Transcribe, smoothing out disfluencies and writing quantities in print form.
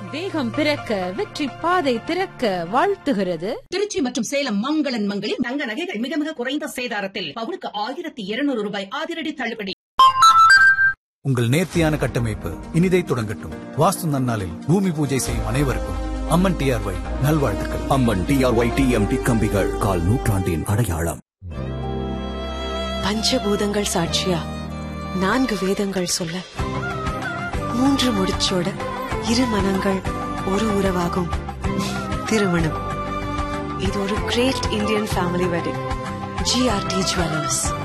வேகம் பிறக்க வெற்றி பாதை திறக்க வாழ்த்துகிறது திருச்சி மற்றும் சேலம் மங்களன் மங்களில் தங்க நகைகள் மிக மிக குறைந்த சேதாரத்தில் பவுனுக்கு 1200 ரூபாய் அதிரடி தள்ளுபடி. உங்கள் நேர்த்தியான கட்டமைப்பு இனிதை தொடங்கட்டும். வாஸ்து நன்னாளில் பூமி பூஜை செய்யும் அனைவருக்கும் அம்மன் டிஆர்ஒய் நல்வாழ்த்துக்கள். அம்மன் டிஆர்ஒய் டிஎம்டி கம்பிகள் கால் நூற்றாண்டின் அடையாளம். பஞ்சபூதங்கள் சாட்சியா 4 வேதங்கள் சொல்ல 3 முடிச்சோட 2 மனங்கள் ஒரு உறவாகும். திருமணம் இது ஒரு great Indian family wedding. GRT jewellers.